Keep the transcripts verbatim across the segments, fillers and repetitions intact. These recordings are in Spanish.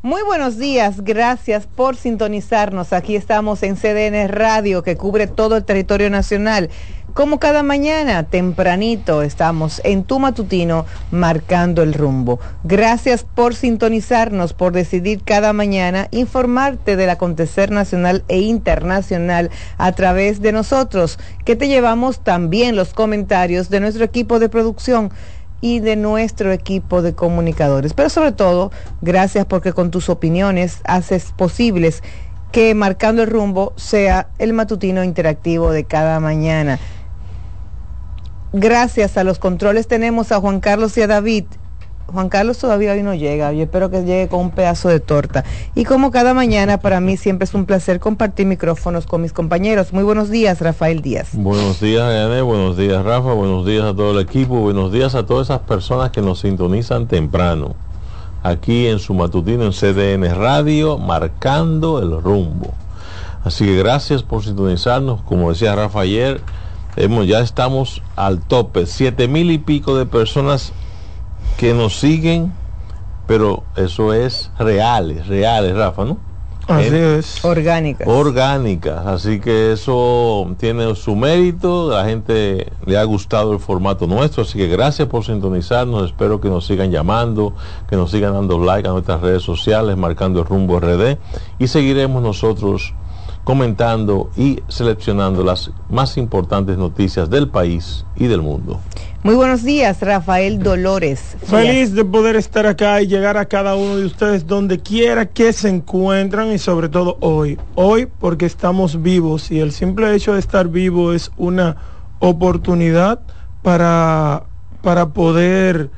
Muy buenos días, gracias por sintonizarnos. Aquí estamos en C D N Radio, que cubre todo el territorio nacional. Como cada mañana, tempranito, estamos en tu matutino marcando el rumbo. Gracias por sintonizarnos, por decidir cada mañana informarte del acontecer nacional e internacional a través de nosotros, que te llevamos también los comentarios de nuestro equipo de producción y de nuestro equipo de comunicadores. Pero sobre todo, gracias porque con tus opiniones haces posibles que Marcando el Rumbo sea el matutino interactivo de cada mañana. Gracias a los controles tenemos a Juan Carlos y a David. Juan Carlos todavía hoy no llega, yo espero que llegue con un pedazo de torta. Y como cada mañana, para mí siempre es un placer compartir micrófonos con mis compañeros. Muy buenos días, Rafael Díaz. Buenos días, Yané, buenos días, Rafa, buenos días a todo el equipo, buenos días a todas esas personas que nos sintonizan temprano, aquí en su matutino en C D N Radio, Marcando el Rumbo. Así que gracias por sintonizarnos, como decía Rafa ayer, hemos, ya estamos al tope, siete mil y pico de personas que nos siguen, pero eso es reales, reales, Rafa, ¿no? Así es. Orgánicas. Orgánicas, así que eso tiene su mérito, a la gente le ha gustado el formato nuestro, así que gracias por sintonizarnos, espero que nos sigan llamando, que nos sigan dando like a nuestras redes sociales, Marcando el Rumbo R D, y seguiremos nosotros comentando y seleccionando las más importantes noticias del país y del mundo. Muy buenos días, Rafael Dolores. Feliz de poder estar acá y llegar a cada uno de ustedes donde quiera que se encuentran, y sobre todo hoy. Hoy porque estamos vivos, y el simple hecho de estar vivo es una oportunidad para, para poder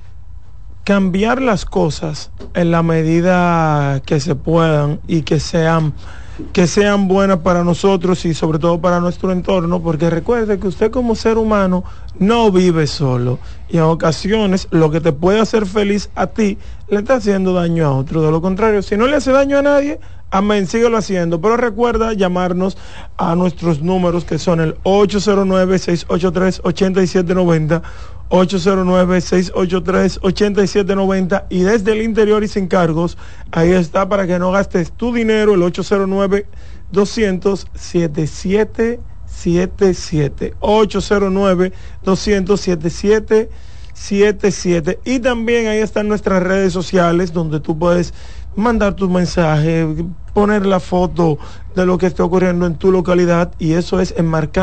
cambiar las cosas en la medida que se puedan y que sean que sean buenas para nosotros y sobre todo para nuestro entorno, porque recuerde que usted como ser humano no vive solo, y en ocasiones lo que te puede hacer feliz a ti le está haciendo daño a otro. De lo contrario, si no le hace daño a nadie, amén, síguelo haciendo. Pero recuerda llamarnos a nuestros números, que son el ocho cero nueve, seis ocho tres, ocho siete nueve cero, ocho cero nueve, seis ocho tres, ocho siete nueve cero, y desde el interior y sin cargos, ahí está, para que no gastes tu dinero, el ocho cero nueve, doscientos, setenta y siete setenta y siete, ocho cero nueve, doscientos, setenta y siete setenta y siete. Y también ahí están nuestras redes sociales, donde tú puedes mandar tus mensajes, poner la foto de lo que está ocurriendo en tu localidad, y eso es en Marcando